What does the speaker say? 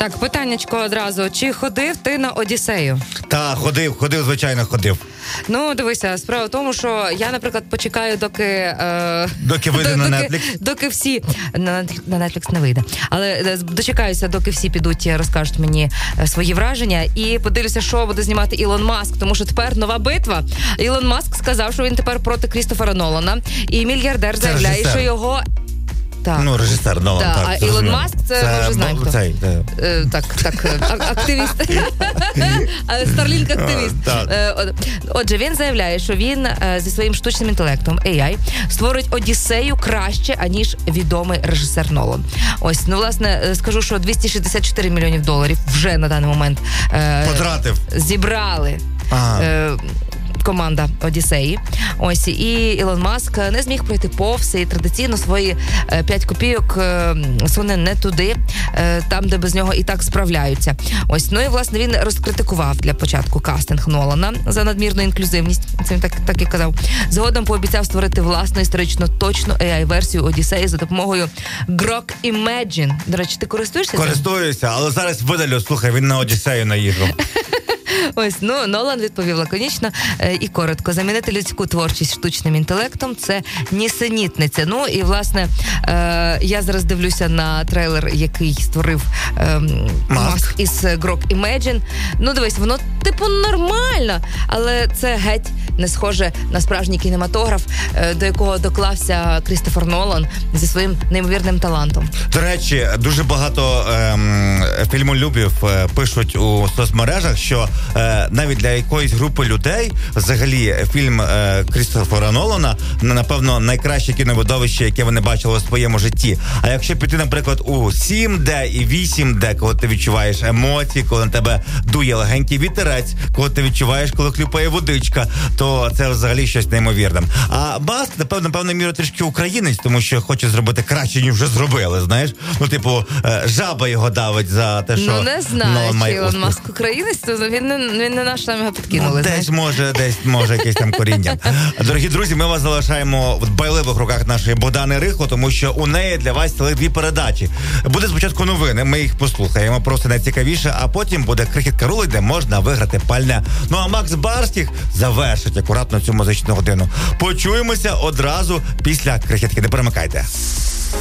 Так, питаннячко одразу. Чи ходив ти на Одіссею? Та, ходив, звичайно, ходив. Ну, дивися, справа в тому, що я, наприклад, почекаю, доки... Доки вийде на Netflix? Доки всі... На Netflix не вийде. Але дочекаюся, доки всі підуть, розкажуть мені свої враження. І подивлюся, що буде знімати Ілон Маск. Тому що тепер нова битва. Ілон Маск сказав, що він тепер проти Крістофера Нолана. І мільярдер заявляє, що його... Так. Ну, режисер Нолан, так. А Ілон Маск, це ми вже знаємо, хто. Активіст. Старлінк-активіст. Отже, він заявляє, що він зі своїм штучним інтелектом, AI, створить Одіссею краще, аніж відомий режисер Нолан. Ось, ну, власне, скажу, що $264 мільйонів вже на даний момент потратив. Зібрали. Команда Одіссеї. Ось, і Ілон Маск не зміг пройти повз, і традиційно свої 5 копійок суне не туди, там, де без нього і так справляються. Ось, ну і, власне, він розкритикував для початку кастинг Нолана за надмірну інклюзивність, це він так і казав. Згодом пообіцяв створити власну історично точну AI-версію Одіссеї за допомогою Grok Imagine. До речі, ти користуєшся цим? Користуюся, але зараз видалю, слухай, він на Одіссею наїхав. Ось, ну, Нолан відповів лаконічно і коротко. Замінити людську творчість штучним інтелектом – це нісенітниця. Ну, і, власне, я зараз дивлюся на трейлер, який створив Маск із Grok Imagine. Ну, дивись, воно, типу, нормально, але це геть не схоже на справжній кінематограф, до якого доклався Крістофер Нолан зі своїм неймовірним талантом. До речі, дуже багато фільмолюбів пишуть у соцмережах, що навіть для якоїсь групи людей взагалі фільм Крістофера Нолана, напевно, найкраще кіновидовище, яке вони бачили у своєму житті. А якщо піти, наприклад, у 7D і 8D, коли ти відчуваєш емоції, коли на тебе дує легенький вітерець, коли ти відчуваєш, коли хлюпає водичка, то це взагалі щось неймовірне. А Маск, напевно, мірою трішки українець, тому що хоче зробити краще, ніж вже зробили, знаєш? Ну, типу, жаба його давить за те, що... Ну, не знаю, чи Ілон Маск українець, то він не наш, там його підкинули. Ну, десь може якесь там коріння. Дорогі друзі, ми вас залишаємо в дбайливих руках нашої Богдани Рихло, тому що у неї для вас цілих 2 передачі. Буде спочатку новини, ми їх послухаємо, просто найцікавіше, а потім буде крихітка рули, де можна виграти пальне. Ну, а Макс Барських завершить акуратно цю музичну годину. Почуємося одразу після крихітки. Не перемикайте.